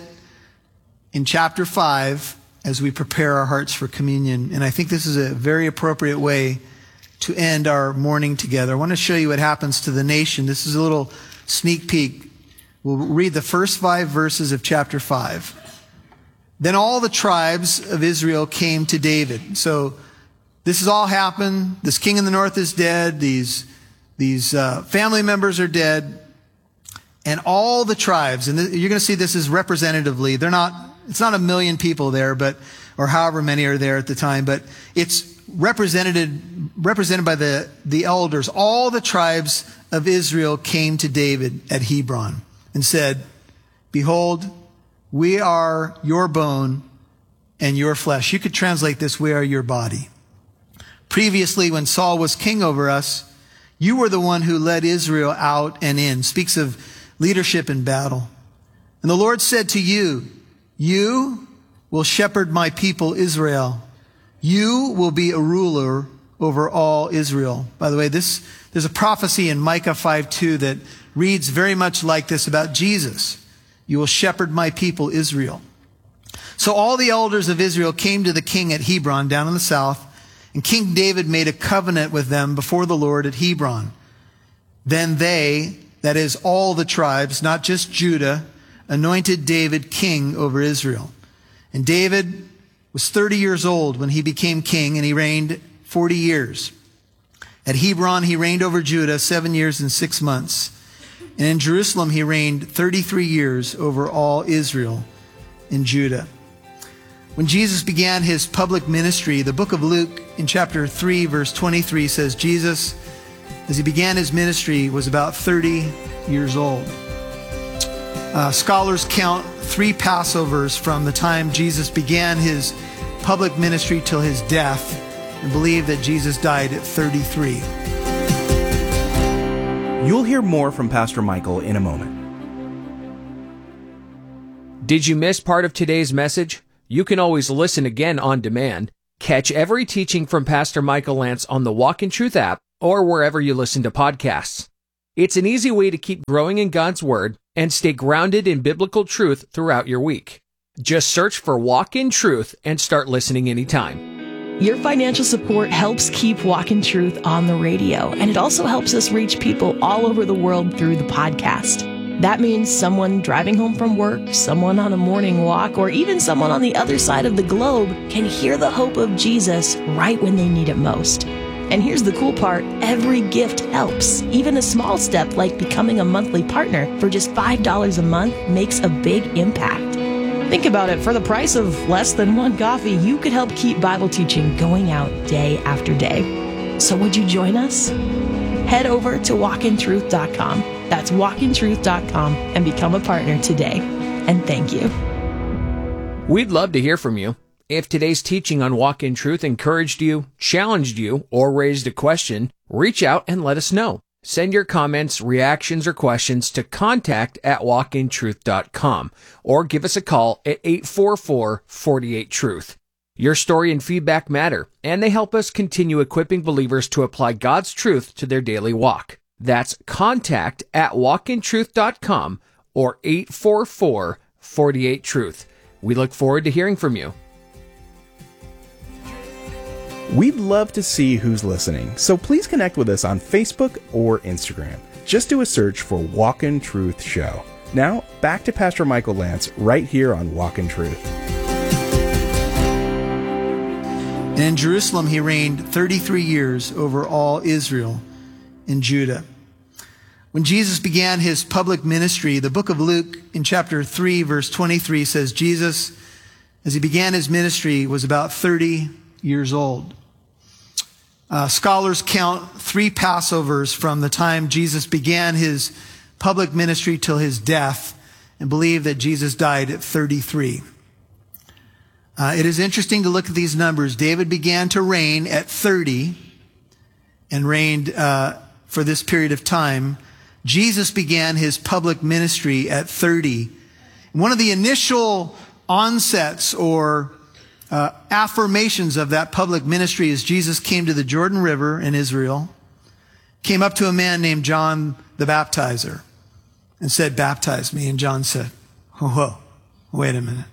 in chapter 5 as we prepare our hearts for communion. And I think this is a very appropriate way to end our morning together. I want to show you what happens to the nation. This is a little sneak peek. We'll read the first 5 verses of chapter 5. Then all the tribes of Israel came to David. So this has all happened. This king in the north is dead. These family members are dead. And all the tribes, and you're going to see this is representatively, it's not 1 million people there, or however many are there at the time, but it's represented by the elders. All the tribes of Israel came to David at Hebron and said, behold, we are your bone and your flesh. You could translate this, we are your body. Previously, when Saul was king over us, you were the one who led Israel out and in. Speaks of leadership in battle. And the Lord said to you, you will shepherd my people Israel. You will be a ruler over all Israel. By the way, there's a prophecy in Micah 5:2 that reads very much like this about Jesus. You will shepherd my people Israel. So all the elders of Israel came to the king at Hebron down in the south, and King David made a covenant with them before the Lord at Hebron. Then they, that is all the tribes, not just Judah, anointed David king over Israel. And David was 30 years old when he became king, and he reigned 40 years. At Hebron, he reigned over Judah 7 years and 6 months. And in Jerusalem he reigned 33 years over all Israel and Judah. When Jesus began his public ministry, the book of Luke in chapter 3, verse 23 says, Jesus, as he began his ministry, was about 30 years old. Scholars count 3 Passovers from the time Jesus began his public ministry till his death and believe that Jesus died at 33. You'll hear more from Pastor Michael in a moment. Did you miss part of today's message? You can always listen again on demand. Catch every teaching from Pastor Michael Lance on the Walk in Truth app or wherever you listen to podcasts. It's an easy way to keep growing in God's Word and stay grounded in biblical truth throughout your week. Just search for Walk in Truth and start listening anytime. Your financial support helps keep Walk in Truth on the radio, and it also helps us reach people all over the world through the podcast. That means someone driving home from work, someone on a morning walk, or even someone on the other side of the globe can hear the hope of Jesus right when they need it most. And here's the cool part, every gift helps. Even a small step like becoming a monthly partner for just $5 a month makes a big impact. Think about it, for the price of less than one coffee, you could help keep Bible teaching going out day after day. So would you join us? Head over to walkintruth.com. That's walkintruth.com and become a partner today. And thank you. We'd love to hear from you. If today's teaching on Walk in Truth encouraged you, challenged you, or raised a question, reach out and let us know. Send your comments, reactions, or questions to contact@walkintruth.com or give us a call at 844-48-TRUTH. Your story and feedback matter, and they help us continue equipping believers to apply God's truth to their daily walk. That's contact@walkintruth.com or 844-48-TRUTH. We look forward to hearing from you. We'd love to see who's listening, so please connect with us on Facebook or Instagram. Just do a search for Walk in Truth Show. Now, back to Pastor Michael Lance right here on Walk in Truth. And in Jerusalem he reigned 33 years over all Israel and Judah. When Jesus began his public ministry, the book of Luke in chapter 3, verse 23 says, Jesus, as he began his ministry, was about 30 years old. Scholars count 3 Passovers from the time Jesus began his public ministry till his death and believe that Jesus died at 33. It is interesting to look at these numbers. David began to reign at 30 and reigned for this period of time. Jesus began his public ministry at 30. One of the initial onsets or affirmations of that public ministry is Jesus came to the Jordan River in Israel, came up to a man named John the Baptizer and said, "Baptize me." And John said, "Whoa, wait a minute.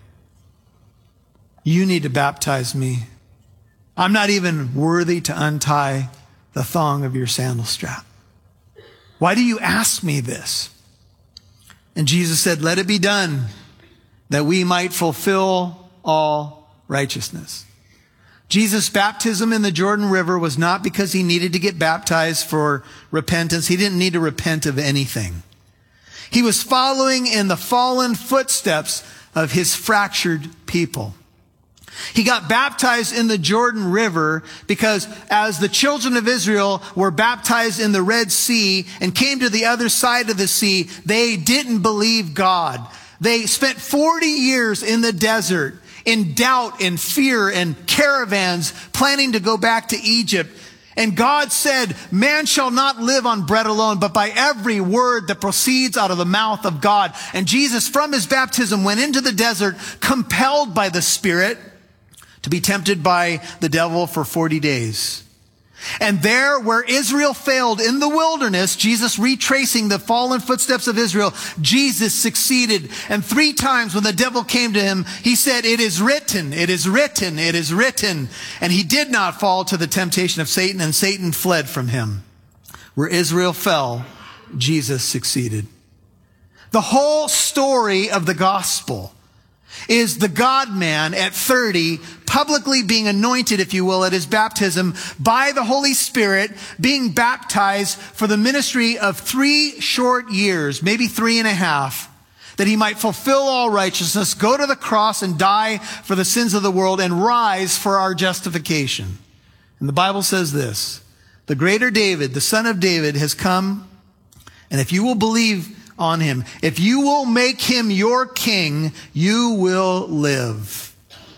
You need to baptize me. I'm not even worthy to untie the thong of your sandal strap. Why do you ask me this?" And Jesus said, "Let it be done, that we might fulfill all righteousness." Jesus' baptism in the Jordan River was not because he needed to get baptized for repentance. He didn't need to repent of anything. He was following in the fallen footsteps of his fractured people. He got baptized in the Jordan River because as the children of Israel were baptized in the Red Sea and came to the other side of the sea, they didn't believe God. They spent 40 years in the desert in doubt and fear and caravans planning to go back to Egypt. And God said, "Man shall not live on bread alone, but by every word that proceeds out of the mouth of God." And Jesus, from his baptism, went into the desert, compelled by the Spirit, to be tempted by the devil for 40 days. And there, where Israel failed in the wilderness, Jesus retracing the fallen footsteps of Israel, Jesus succeeded. And 3 times when the devil came to him, he said, "It is written, it is written, it is written." And he did not fall to the temptation of Satan, and Satan fled from him. Where Israel fell, Jesus succeeded. The whole story of the gospel is the God-man at 30, publicly being anointed, if you will, at his baptism by the Holy Spirit, being baptized for the ministry of 3 short years, maybe 3.5, that he might fulfill all righteousness, go to the cross and die for the sins of the world, and rise for our justification. And the Bible says this, the greater David, the son of David, has come, and if you will believe on him, if you will make him your king, you will live.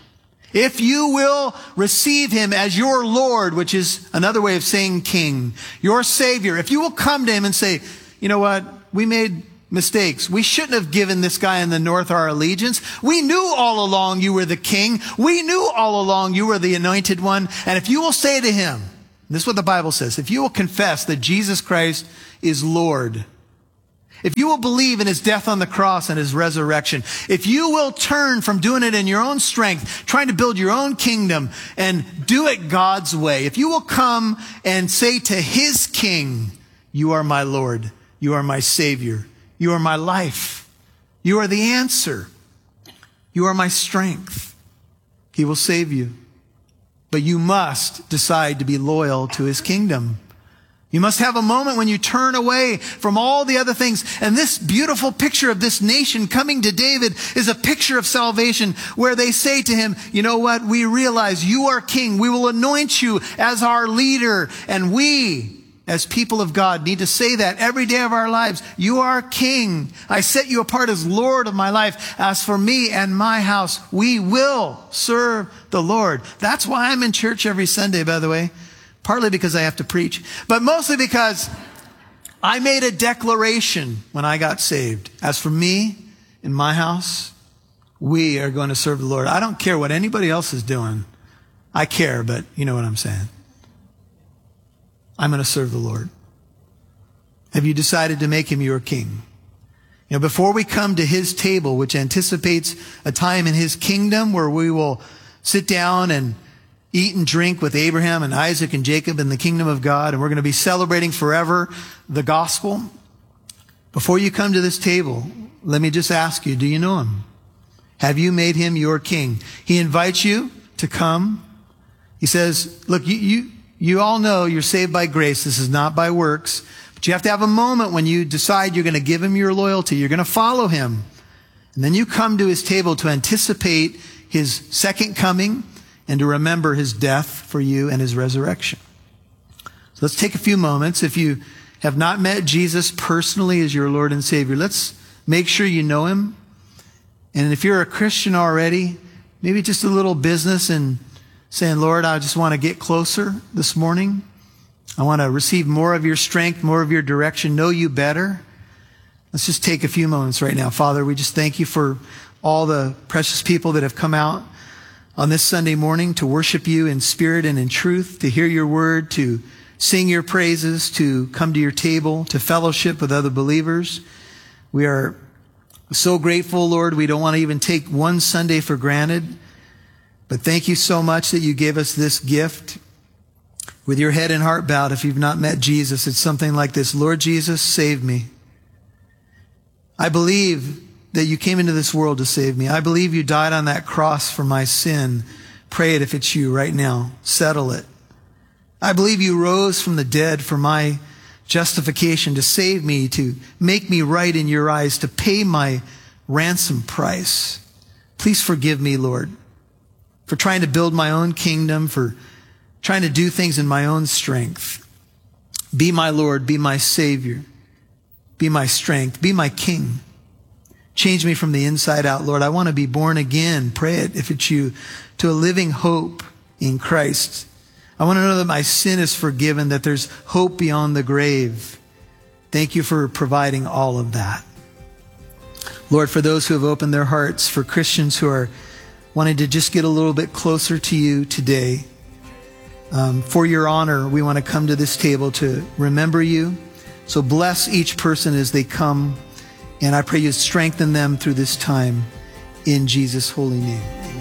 If you will receive him as your Lord, which is another way of saying king, your Savior, if you will come to him and say, you know what, we made mistakes. We shouldn't have given this guy in the north our allegiance. We knew all along you were the king. We knew all along you were the anointed one. And if you will say to him, this is what the Bible says, if you will confess that Jesus Christ is Lord, if you will believe in his death on the cross and his resurrection, if you will turn from doing it in your own strength, trying to build your own kingdom and do it God's way, if you will come and say to his king, you are my Lord, you are my Savior, you are my life, you are the answer, you are my strength, he will save you. But you must decide to be loyal to his kingdom. You must have a moment when you turn away from all the other things. And this beautiful picture of this nation coming to David is a picture of salvation where they say to him, you know what? We realize you are king. We will anoint you as our leader. And we, as people of God, need to say that every day of our lives. You are king. I set you apart as Lord of my life. As for me and my house, we will serve the Lord. That's why I'm in church every Sunday, by the way. Partly because I have to preach, but mostly because I made a declaration when I got saved. As for me and my house, we are going to serve the Lord. I don't care what anybody else is doing. I care, but you know what I'm saying. I'm going to serve the Lord. Have you decided to make him your king? You know, before we come to his table, which anticipates a time in his kingdom where we will sit down and eat and drink with Abraham and Isaac and Jacob in the kingdom of God, and we're going to be celebrating forever the gospel. Before you come to this table, let me just ask you, do you know him? Have you made him your king? He invites you to come. He says, look, you all know you're saved by grace. This is not by works. But you have to have a moment when you decide you're going to give him your loyalty. You're going to follow him. And then you come to his table to anticipate his second coming and to remember his death for you and his resurrection. So let's take a few moments. If you have not met Jesus personally as your Lord and Savior, let's make sure you know him. And if you're a Christian already, maybe just a little business in saying, Lord, I just want to get closer this morning. I want to receive more of your strength, more of your direction, know you better. Let's just take a few moments right now. Father, we just thank you for all the precious people that have come out on this Sunday morning to worship you in spirit and in truth, to hear your word, to sing your praises, to come to your table, to fellowship with other believers. We are so grateful, Lord. We don't want to even take one Sunday for granted. But thank you so much that you gave us this gift. With your head and heart bowed, if you've not met Jesus, it's something like this. Lord Jesus, save me. I believe that you came into this world to save me. I believe you died on that cross for my sin. Pray it if it's you right now. Settle it. I believe you rose from the dead for my justification, to save me, to make me right in your eyes, to pay my ransom price. Please forgive me, Lord, for trying to build my own kingdom, for trying to do things in my own strength. Be my Lord, be my Savior, be my strength, be my King. Change me from the inside out, Lord. I want to be born again. Pray it, if it's you, to a living hope in Christ. I want to know that my sin is forgiven, that there's hope beyond the grave. Thank you for providing all of that. Lord, for those who have opened their hearts, for Christians who are wanting to just get a little bit closer to you today, for your honor, we want to come to this table to remember you. So bless each person as they come. And I pray you strengthen them through this time in Jesus' holy name.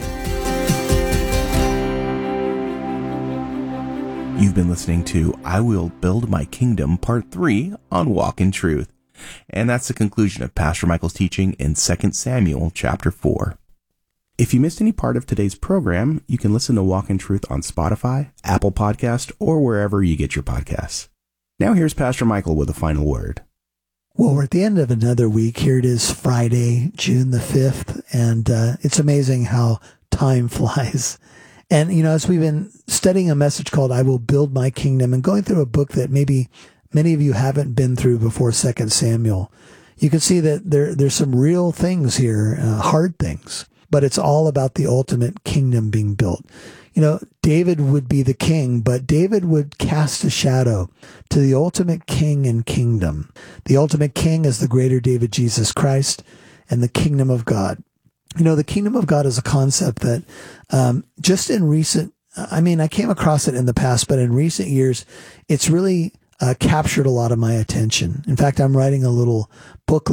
Amen. You've been listening to I Will Build My Kingdom, Part 3 on Walk in Truth. And that's the conclusion of Pastor Michael's teaching in 2 Samuel chapter 4. If you missed any part of today's program, you can listen to Walk in Truth on Spotify, Apple Podcast, or wherever you get your podcasts. Now here's Pastor Michael with a final word. Well, we're at the end of another week. Here it is, Friday, June the 5th, and it's amazing how time flies. And, as we've been studying a message called I Will Build My Kingdom and going through a book that maybe many of you haven't been through before, 2 Samuel, you can see that there's some real things here, hard things, but it's all about the ultimate kingdom being built. David would be the king, but David would cast a shadow to the ultimate king and kingdom. The ultimate king is the greater David, Jesus Christ, and the kingdom of God. The kingdom of God is a concept that just in recent, I came across it in the past, but in recent years, it's really captured a lot of my attention. In fact, I'm writing a little booklet